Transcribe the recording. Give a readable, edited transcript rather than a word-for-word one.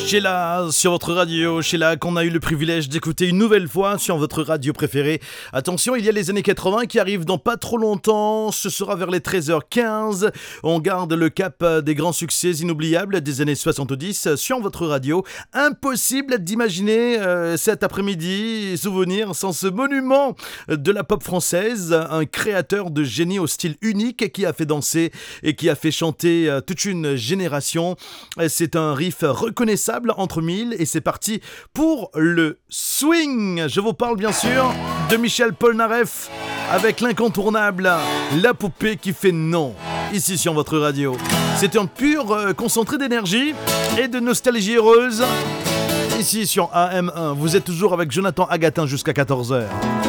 Sheila sur votre radio, Sheila qu'on a eu le privilège d'écouter une nouvelle fois sur votre radio préférée. Attention, il y a les années 80 qui arrivent dans pas trop longtemps, ce sera vers les 13h15. On garde le cap des grands succès inoubliables des années 70 sur votre radio. Impossible d'imaginer cet après-midi souvenir sans ce monument de la pop française, un créateur de génie au style unique qui a fait danser et qui a fait chanter toute une génération. C'est un riff reconnaissable entre mille et c'est parti pour le swing. Je vous parle bien sûr de Michel Polnareff avec l'incontournable La poupée qui fait non, ici sur votre radio. C'est un pur concentré d'énergie et de nostalgie heureuse. Ici sur AM1, vous êtes toujours avec Jonathan Agatin jusqu'à 14h.